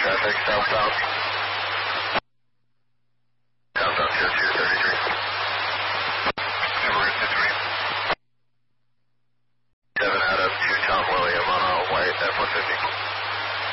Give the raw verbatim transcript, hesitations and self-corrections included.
traffic, southbound. Southbound two two thirty-three. Subaru Citroen. seven out of two, Tom William on a white F one fifty.